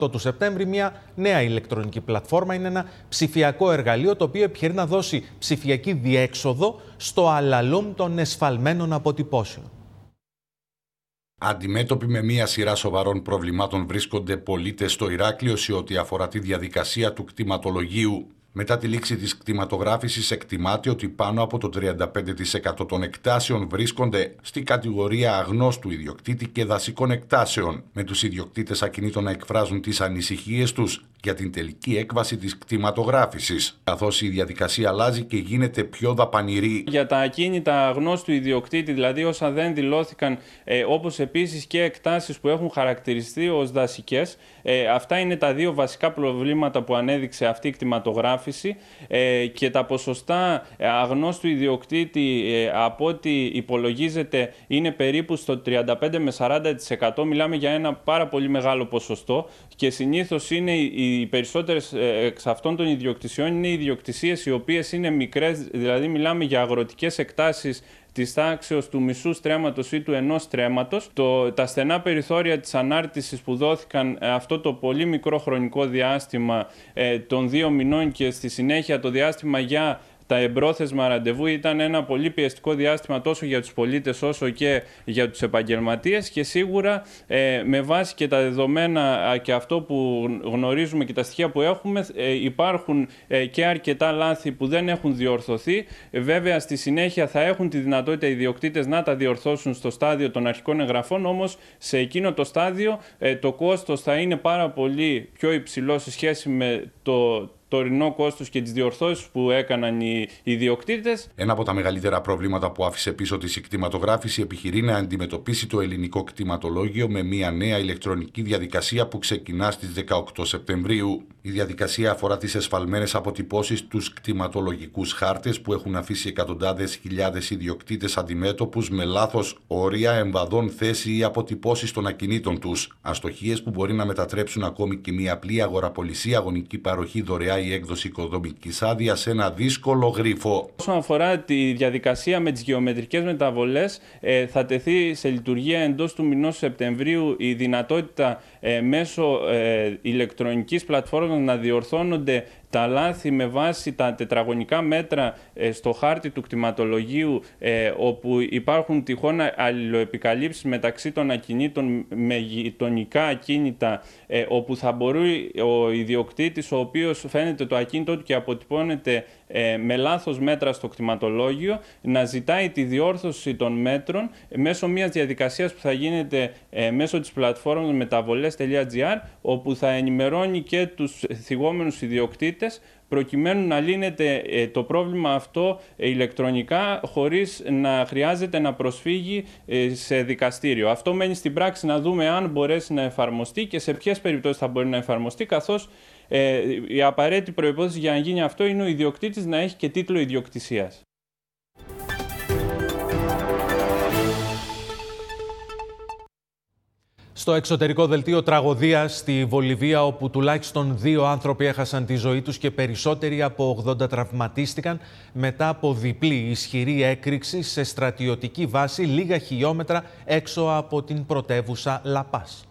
του Σεπτέμβρη μια νέα ηλεκτρονική πλατφόρμα. Είναι ένα ψηφιακό εργαλείο το οποίο επιχειρεί να δώσει ψηφιακή διέξοδο στο αλαλούμ των εσφαλμένων αποτυπώσεων. Αντιμέτωποι με μία σειρά σοβαρών προβλημάτων βρίσκονται πολίτες στο Ηράκλειο σε ό,τι αφορά τη διαδικασία του κτηματολογίου. Μετά τη λήξη της κτηματογράφησης εκτιμάται ότι πάνω από το 35% των εκτάσεων βρίσκονται στη κατηγορία αγνώστου ιδιοκτήτη και δασικών εκτάσεων, με τους ιδιοκτήτες ακινήτων να εκφράζουν τις ανησυχίες τους για την τελική έκβαση της κτηματογράφησης, καθώς η διαδικασία αλλάζει και γίνεται πιο δαπανηρή. Για τα ακίνητα αγνώστου ιδιοκτήτη, δηλαδή όσα δεν δηλώθηκαν, όπως επίσης και εκτάσεις που έχουν χαρακτηριστεί ως δασικές, αυτά είναι τα δύο βασικά προβλήματα που ανέδειξε αυτή η κτηματογράφηση, και τα ποσοστά αγνώστου ιδιοκτήτη από ό,τι υπολογίζεται είναι περίπου στο 35 με 40%. Μιλάμε για ένα πάρα πολύ μεγάλο ποσοστό και συνήθως είναι οι περισσότερες εξ αυτών των ιδιοκτησιών είναι ιδιοκτησίες οι οποίες είναι μικρές, δηλαδή μιλάμε για αγροτικές εκτάσεις της τάξεως του μισού στρέμματος ή του ενός στρέμματος. Τα στενά περιθώρια της ανάρτησης που δόθηκαν αυτό το πολύ μικρό χρονικό διάστημα των 2 μηνών και στη συνέχεια το διάστημα για τα εμπρόθεσμα ραντεβού ήταν ένα πολύ πιεστικό διάστημα τόσο για τους πολίτες όσο και για τους επαγγελματίες, και σίγουρα με βάση και τα δεδομένα και αυτό που γνωρίζουμε και τα στοιχεία που έχουμε, υπάρχουν και αρκετά λάθη που δεν έχουν διορθωθεί. Βέβαια στη συνέχεια θα έχουν τη δυνατότητα οι ιδιοκτήτες να τα διορθώσουν στο στάδιο των αρχικών εγγραφών, όμως σε εκείνο το στάδιο το κόστος θα είναι πάρα πολύ πιο υψηλό σε σχέση με το τωρινό κόστος και τις διορθώσεις που έκαναν οι ιδιοκτήτες. Ένα από τα μεγαλύτερα προβλήματα που άφησε πίσω της η κτηματογράφηση επιχειρεί να αντιμετωπίσει το ελληνικό κτηματολόγιο με μια νέα ηλεκτρονική διαδικασία που ξεκινά στις 18 Σεπτεμβρίου. Η διαδικασία αφορά τις εσφαλμένες αποτυπώσεις, τους κτηματολογικούς χάρτες που έχουν αφήσει εκατοντάδες χιλιάδες ιδιοκτήτες αντιμέτωπους με λάθος όρια, εμβαδών θέση ή αποτυπώσεις των ακινήτων τους. Αστοχίες που μπορεί να μετατρέψουν ακόμη και μια απλή αγοραπολισία, αγωνική παροχή, δωρεά η έκδοση οικοδομικής άδειας σε ένα δύσκολο γρίφο. Όσον αφορά τη διαδικασία με τις γεωμετρικές μεταβολές, θα τεθεί σε λειτουργία εντός του μηνός Σεπτεμβρίου η δυνατότητα μέσω ηλεκτρονικής πλατφόρμας να διορθώνονται τα λάθη με βάση τα τετραγωνικά μέτρα στο χάρτη του κτηματολογίου, όπου υπάρχουν τυχόν αλληλοεπικαλύψεις μεταξύ των ακινήτων με γειτονικά ακίνητα, όπου θα μπορεί ο ιδιοκτήτης, ο οποίος φαίνεται το ακίνητο του και αποτυπώνεται με λάθος μέτρα στο κτηματολόγιο, να ζητάει τη διόρθωση των μέτρων μέσω μιας διαδικασίας που θα γίνεται μέσω της πλατφόρμας μεταβολές.gr, όπου θα ενημερώνει και τους θυγόμενους ιδιοκτήτες προκειμένου να λύνεται το πρόβλημα αυτό ηλεκτρονικά χωρίς να χρειάζεται να προσφύγει σε δικαστήριο. Αυτό μένει στην πράξη να δούμε αν μπορέσει να εφαρμοστεί και σε ποιες περιπτώσεις θα μπορεί να εφαρμοστεί, καθώς η απαραίτητη προϋπόθεση για να γίνει αυτό είναι ο ιδιοκτήτης να έχει και τίτλο ιδιοκτησίας. Στο εξωτερικό δελτίο τραγωδίας στη Βολιβία, όπου τουλάχιστον 2 άνθρωποι έχασαν τη ζωή τους και περισσότεροι από 80 τραυματίστηκαν μετά από διπλή ισχυρή έκρηξη σε στρατιωτική βάση λίγα χιλιόμετρα έξω από την πρωτεύουσα Λαπάς.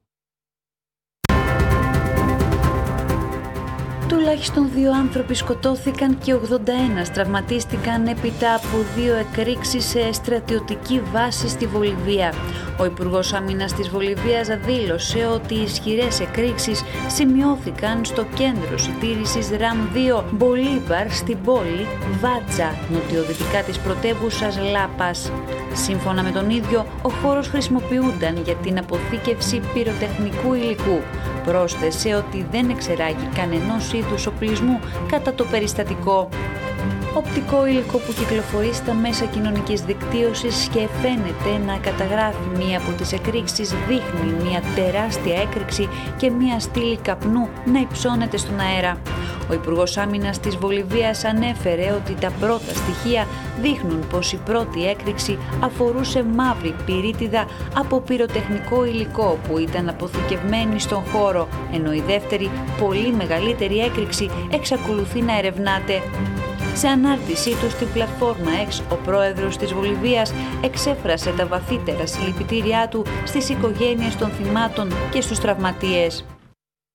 Τουλάχιστον 2 άνθρωποι σκοτώθηκαν και 81 τραυματίστηκαν έπειτα από 2 εκρήξεις σε στρατιωτική βάση στη Βολιβία. Ο Υπουργός Άμυνας της Βολιβίας δήλωσε ότι οι ισχυρές εκρήξεις σημειώθηκαν στο κέντρο συντήρησης RAM2 Μπολίβαρ στην πόλη Βάτσα, νοτιοδυτικά της πρωτεύουσας Λάπας. Σύμφωνα με τον ίδιο, ο χώρος χρησιμοποιούνταν για την αποθήκευση πυροτεχνικού υλικού. Πρόσθεσε ότι δεν εξεράγει κανενός είδους οπλισμού κατά το περιστατικό. Οπτικό υλικό που κυκλοφορεί στα μέσα κοινωνικής δικτύωσης και φαίνεται να καταγράφει μία από τις εκρήξεις δείχνει μία τεράστια έκρηξη και μία στήλη καπνού να υψώνεται στον αέρα. Ο Υπουργός Άμυνας της Βολιβίας ανέφερε ότι τα πρώτα στοιχεία δείχνουν πως η πρώτη έκρηξη αφορούσε μαύρη πυρίτιδα από πυροτεχνικό υλικό που ήταν αποθηκευμένη στον χώρο, ενώ η δεύτερη, πολύ μεγαλύτερη έκρηξη εξακολουθεί να ερευνάται. Σε ανάρτησή του στην πλατφόρμα X, ο πρόεδρος της Βολιβίας εξέφρασε τα βαθύτερα συλληπιτήριά του στις οικογένειες των θυμάτων και στους τραυματίες.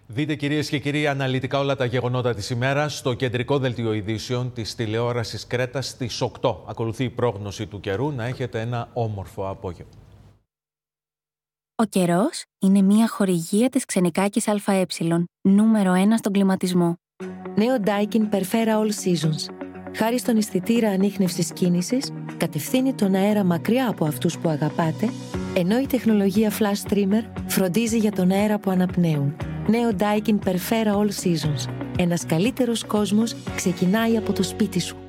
Δείτε, κυρίες και κύριοι, αναλυτικά όλα τα γεγονότα της ημέρας στο κεντρικό δελτίο ειδήσεων της τηλεόρασης Κρέτας στις 8. Ακολουθεί η πρόγνωση του καιρού. Να έχετε ένα όμορφο απόγευμα. Ο καιρός είναι μια χορηγία της Ξενικάκης ΑΕ, νούμερο 1 στον κλιματισμό. Νέο Daikin Perfera All Seasons. Χάρη στον αισθητήρα ανίχνευσης κίνησης, κατευθύνει τον αέρα μακριά από αυτούς που αγαπάτε, ενώ η τεχνολογία Flash Streamer φροντίζει για τον αέρα που αναπνέουν. Νέο Daikin Perfera All Seasons. Ένας καλύτερος κόσμος ξεκινάει από το σπίτι σου.